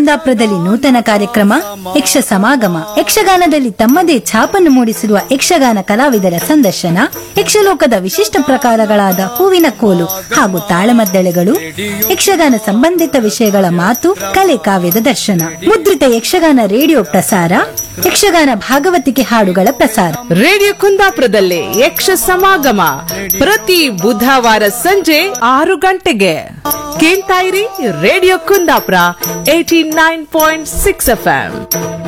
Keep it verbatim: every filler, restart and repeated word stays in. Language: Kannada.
ಕುಂದಾಪುರದಲ್ಲಿ ನೂತನ ಕಾರ್ಯಕ್ರಮ ಯಕ್ಷ ಸಮಾಗಮ ಯಕ್ಷಗಾನದಲ್ಲಿ ತಮ್ಮದೇ ಛಾಪನ್ನು ಮೂಡಿಸಿರುವ ಯಕ್ಷಗಾನ ಕಲಾವಿದರ ಸಂದರ್ಶನ, ಯಕ್ಷಲೋಕದ ವಿಶಿಷ್ಟ ಪ್ರಕಾರಗಳಾದ ಹೂವಿನ ಕೋಲು ಹಾಗೂ ತಾಳಮದ್ದಳೆಗಳು, ಯಕ್ಷಗಾನ ಸಂಬಂಧಿತ ವಿಷಯಗಳ ಮಾತು ಕಲೆ ಕಾವ್ಯದ ದರ್ಶನ ಮುದ್ರಿತ ಯಕ್ಷಗಾನ ರೇಡಿಯೋ ಪ್ರಸಾರ, ಯಕ್ಷಗಾನ ಭಾಗವತಿಕೆ ಹಾಡುಗಳ ಪ್ರಸಾರ ರೇಡಿಯೋ ಕುಂದಾಪುರದಲ್ಲಿ ಯಕ್ಷ ಸಮಾಗಮ ಪ್ರತಿ ಬುಧವಾರ ಸಂಜೆ ಆರು ಗಂಟೆಗೆ ಕೇಳ್ತಾ ಇರಿ radio Kundapura eighty nine point six F M.